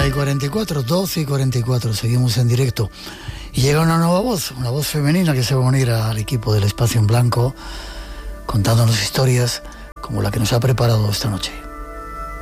1:44, 12:44, seguimos en directo. Y llega una nueva voz, una voz femenina que se va a unir al equipo del Espacio en Blanco, contándonos historias como la que nos ha preparado esta noche.